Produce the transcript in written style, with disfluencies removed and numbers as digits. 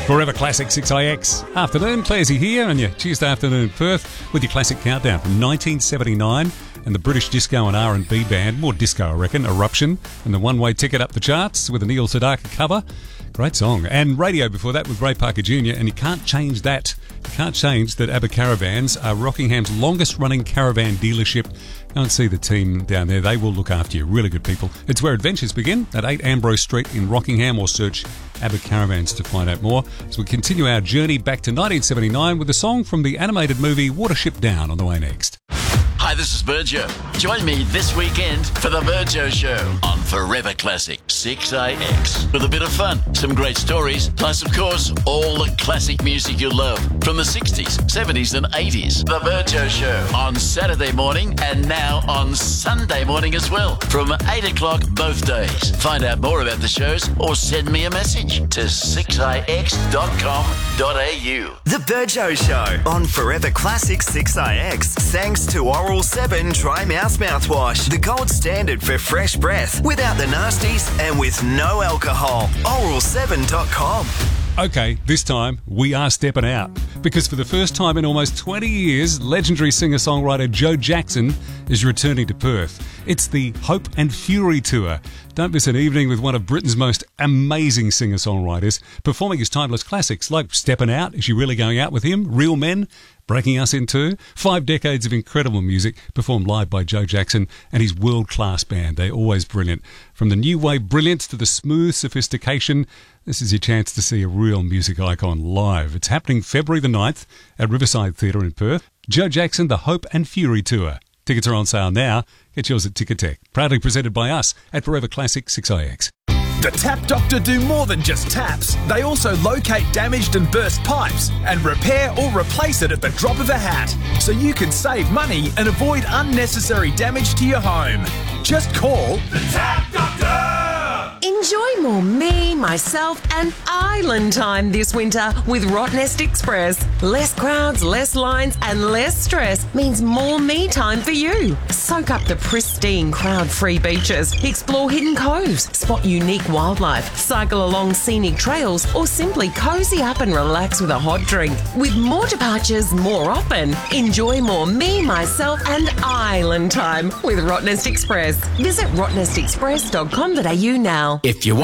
Forever Classic 6IX. Afternoon, Clarsey here on your Tuesday afternoon in Perth with your classic countdown from 1979 and the British disco and R&B band, more disco I reckon, Eruption, and the one-way ticket up the charts with a Neil Sedaka cover. Great song. And radio before that with Ray Parker Jr. And you can't change that. You can't change that ABBA Caravans are Rockingham's longest running caravan dealership. Go and see the team down there. They will look after you. Really good people. It's where adventures begin at 8 Ambrose Street in Rockingham, or search ABBA Caravans to find out more. As we continue our journey back to 1979 with a song from the animated movie Watership Down on the way next. Hi, this is Virgio. Join me this weekend for the Virgio Show on Forever Classic 6IX. With a bit of fun, some great stories, plus, of course, all the classic music you love from the 60s, 70s and 80s. The Virgio Show on Saturday morning and now on Sunday morning as well from 8 o'clock both days. Find out more about the shows or send me a message to 6ix.com.au. The Virgio Show on Forever Classic 6IX. Thanks to Oral 7 Dry Mouth Mouthwash, the gold standard for fresh breath, without the nasties and with no alcohol. Oral7.com. Okay, this time we are stepping out, because for the first time in almost 20 years, legendary singer-songwriter Joe Jackson is returning to Perth. It's the Hope and Fury Tour. Don't miss an evening with one of Britain's most amazing singer-songwriters, performing his timeless classics like Steppin' Out. Is She Really Going Out With Him? Real Men, Breaking Us In Two. 5 decades of incredible music performed live by Joe Jackson and his world-class band. They're always brilliant. From the new wave brilliance to the smooth sophistication, this is your chance to see a real music icon live. It's happening February the 9th at Riverside Theatre in Perth. Joe Jackson, the Hope and Fury Tour. Tickets are on sale now. Get yours at Ticketek. Proudly presented by us at Forever Classic 6IX. The Tap Doctor do more than just taps. They also locate damaged and burst pipes and repair or replace it at the drop of a hat, so you can save money and avoid unnecessary damage to your home. Just call the Tap Doctor! Enjoy more me, myself and island time this winter with Rottnest Express. Less crowds, less lines and less stress means more me time for you. Soak up the pristine crowd-free beaches, explore hidden coves, spot unique wildlife, cycle along scenic trails or simply cozy up and relax with a hot drink. With more departures more often, enjoy more me, myself and island time with Rottnest Express. Visit rottnestexpress.com.au now. If you want